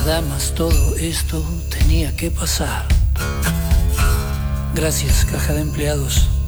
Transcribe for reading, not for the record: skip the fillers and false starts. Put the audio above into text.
nada más todo esto tenía que pasar. Gracias, caja de empleados.